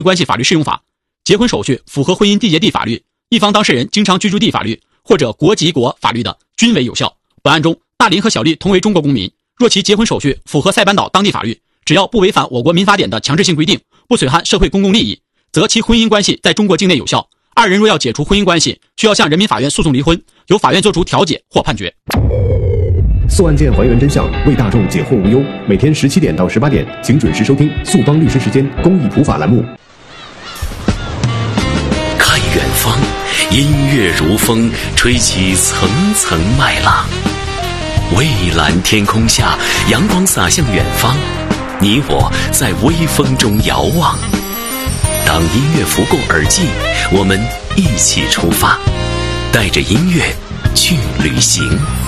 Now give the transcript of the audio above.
关系法律适用法，结婚手续符合婚姻缔结地法律、一方当事人经常居住地法律或者国籍国法律的，均为有效。本案中，大林和小丽同为中国公民，若其结婚手续符合塞班岛当地法律，只要不违反我国民法典的强制性规定，不损害社会公共利益，则其婚姻关系在中国境内有效。二人若要解除婚姻关系，需要向人民法院诉讼离婚，由法院作出调解或判决。 诉案件还原真相，为大众解惑无忧。每天17点到18点，请准时收听诉帮律师时间公益普法栏目。 看远方，音乐如风，吹起层层麦浪。蔚蓝天空下，阳光洒向远方，你我在微风中遥望。当音乐拂过耳际，我们一起出发，带着音乐去旅行。